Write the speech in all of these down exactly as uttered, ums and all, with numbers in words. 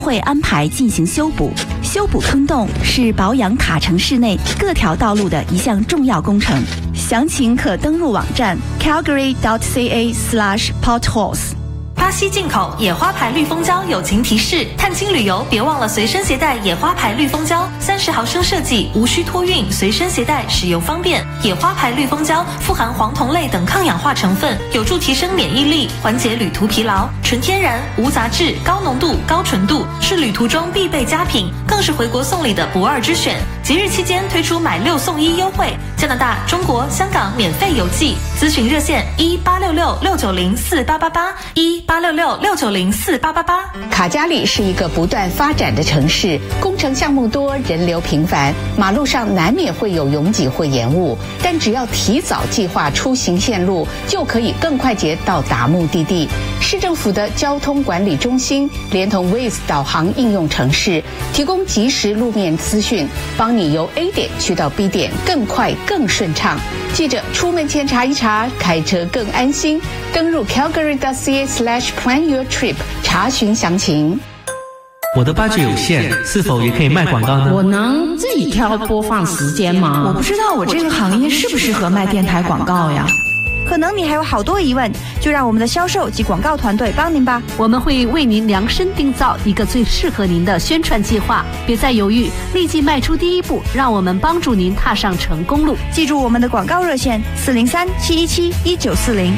会安排进行修补。修补坑洞是保养卡城市内各条道路的一项重要工程。详情可登入网站 calgary dot c a slash potholes。 巴西进口野花牌绿蜂胶友情提示：探亲旅游别忘了随身携带野花牌绿蜂胶，三十毫升设计，无需托运，随身携带，使用方便。野花牌绿蜂胶富含黄酮类等抗氧化成分，有助提升免疫力，缓解旅途疲劳。纯天然、无杂质、高浓度、高纯度，是旅途中必备佳品，更是回国送礼的不二之选。节日期间推出买六送一优惠，加拿大、中国、香港免费邮寄。咨询热线：一八六六六九零四八八八一八六六六九零四八八八。 卡加里是一个不断发展的城市，工程项目多，人流频繁，马路上难免会有拥挤或延误，但只要提早计划出行线路，就可以更快捷到达目的地。市政府的交通管理中心连同 Waze 导航应用程式，提供即时路面资讯，帮你由 A 点去到 B 点更快更顺畅。记着出门前查一查，开车更安心。登入 calgary dot c a slash plan your trip 查询详情。 我的budget有限，是否也可以卖广告呢？ 我能自己挑播放时间吗？ 我不知道我这个行业适不适合卖电台广告呀。可能你还有好多疑问，就让我们的销售及广告团队帮您吧。 我们会为您量身定造一个最适合您的宣传计划，别再犹豫，立即迈出第一步，让我们帮助您踏上成功路。 记住我们的广告热线：四零三七一七一九四零。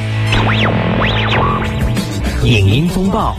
影音风暴。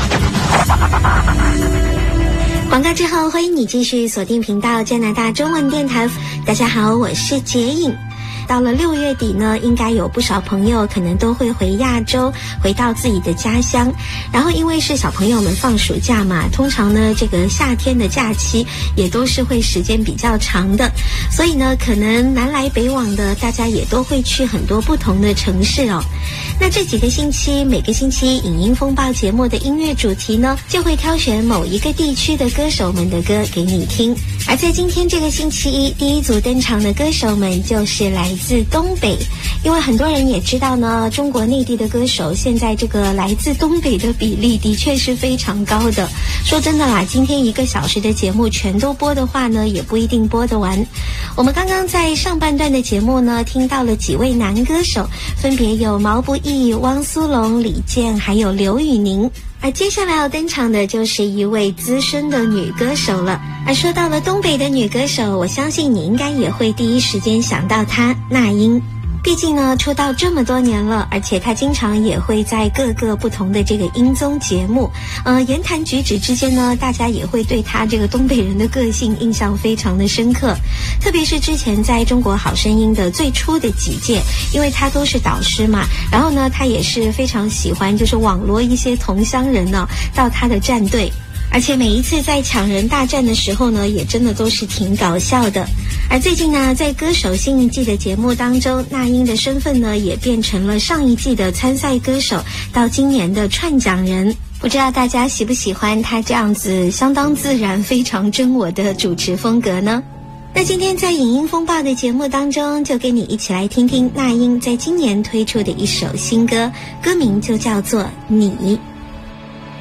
广告之后，欢迎你继续锁定频道加拿大中文电台。大家好，我是洁颖。到了六月底呢，应该有不少朋友可能都会回亚洲，回到自己的家乡。然后因为是小朋友们放暑假嘛，通常呢这个夏天的假期也都是会时间比较长的，所以呢可能南来北往的大家也都会去很多不同的城市哦。那这几个星期，每个星期影音风暴节目的音乐主题呢，就会挑选某一个地区的歌手们的歌给你听。而在今天这个星期一，第一组登场的歌手们就是来自东北。因为很多人也知道呢，中国内地的歌手现在这个来自东北的比例的确是非常高的。说真的啦，今天一个小时的节目全都播的话呢，也不一定播得完。我们刚刚在上半段的节目呢，听到了几位男歌手，分别有毛不易、汪苏泷、李健还有刘宇宁。而接下来要登场的就是一位资深的女歌手了。而说到了东北的女歌手，我相信你应该也会第一时间想到她，那英。毕竟呢，出道这么多年了，而且她经常也会在各个不同的这个音综节目，呃，言谈举止之间呢，大家也会对她这个东北人的个性印象非常的深刻。特别是之前在中国好声音的最初的几届，因为她都是导师嘛，然后呢，她也是非常喜欢就是网罗一些同乡人呢到她的战队。而且每一次在抢人大战的时候呢，也真的都是挺搞笑的。而最近呢，在歌手新一季的节目当中，那英的身份呢也变成了上一季的参赛歌手，到今年的串讲人。不知道大家喜不喜欢他这样子相当自然、非常真我的主持风格呢？那今天在影音风暴的节目当中，就跟你一起来听听那英在今年推出的一首新歌，歌名就叫做《你》。